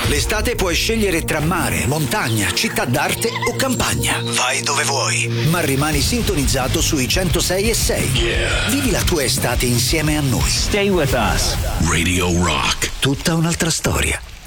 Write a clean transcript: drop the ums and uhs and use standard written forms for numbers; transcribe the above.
L'estate puoi scegliere tra mare, montagna, città d'arte o campagna. Vai dove vuoi, ma rimani sintonizzato sui 106.6. Yeah. Vivi la tua estate insieme a noi. Stay with us. Radio Rock. Tutta un'altra storia.